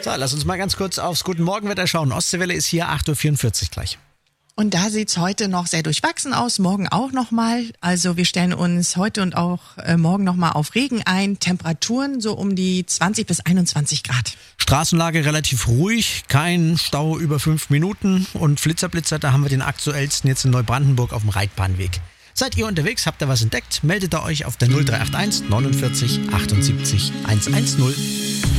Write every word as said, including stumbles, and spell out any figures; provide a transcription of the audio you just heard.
So, lass uns mal ganz kurz aufs Guten Morgenwetter schauen. Ostseewelle ist hier acht Uhr vierundvierzig gleich. Und da sieht's heute noch sehr durchwachsen aus, morgen auch nochmal. Also wir stellen uns heute und auch äh, morgen nochmal auf Regen ein. Temperaturen so um die zwanzig bis einundzwanzig Grad. Straßenlage relativ ruhig, kein Stau über fünf Minuten. Und Flitzerblitzer, da haben wir den aktuellsten jetzt in Neubrandenburg auf dem Reitbahnweg. Seid ihr unterwegs, habt ihr was entdeckt, meldet ihr euch auf der null drei acht eins neunundvierzig achtundsiebzig hundertzehn.